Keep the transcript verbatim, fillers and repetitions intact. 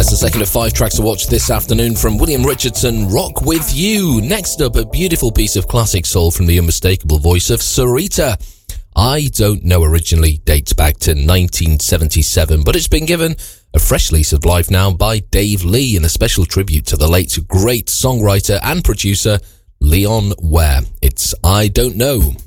That's the second of five tracks to watch this afternoon from William Richardson, Rock With You. Next up, a beautiful piece of classic soul from the unmistakable voice of Sarita. I Don't Know originally dates back to nineteen seventy-seven, but it's been given a fresh lease of life now by Dave Lee in a special tribute to the late great songwriter and producer Leon Ware. It's I Don't Know.